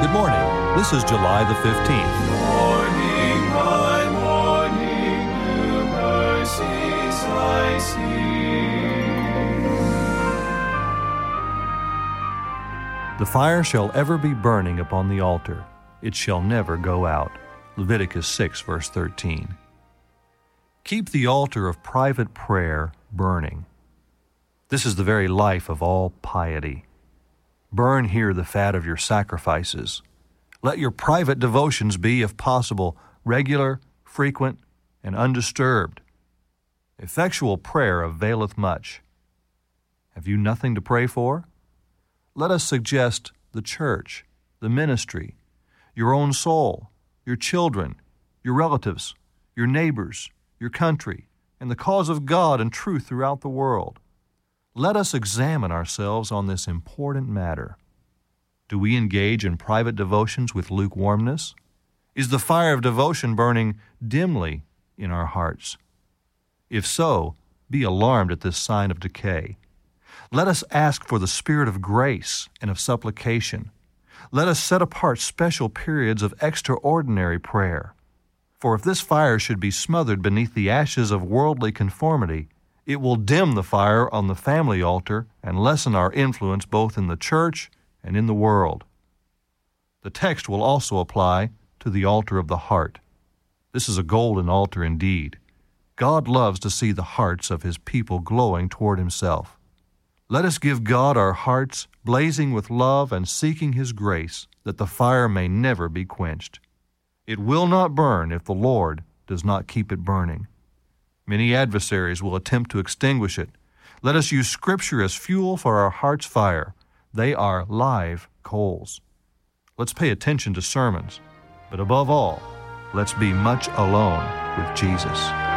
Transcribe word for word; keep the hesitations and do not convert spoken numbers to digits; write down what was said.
Good morning. This is July the fifteenth. Morning by morning, new mercies I see. The fire shall ever be burning upon the altar. It shall never go out. Leviticus six, verse thirteen. Keep the altar of private prayer burning. This is the very life of all piety. Burn here the fat of your sacrifices. Let your private devotions be, if possible, regular, frequent, and undisturbed. Effectual prayer availeth much. Have you nothing to pray for? Let us suggest the church, the ministry, your own soul, your children, your relatives, your neighbors, your country, and the cause of God and truth throughout the world. Let us examine ourselves on this important matter. Do we engage in private devotions with lukewarmness? Is the fire of devotion burning dimly in our hearts? If so, be alarmed at this sign of decay. Let us ask for the spirit of grace and of supplication. Let us set apart special periods of extraordinary prayer. For if this fire should be smothered beneath the ashes of worldly conformity, it will dim the fire on the family altar and lessen our influence both in the church and in the world. The text will also apply to the altar of the heart. This is a golden altar indeed. God loves to see the hearts of His people glowing toward Himself. Let us give God our hearts, blazing with love and seeking His grace, that the fire may never be quenched. It will not burn if the Lord does not keep it burning. Many adversaries will attempt to extinguish it. Let us use Scripture as fuel for our heart's fire. They are live coals. Let's pay attention to sermons, but above all, let's be much alone with Jesus.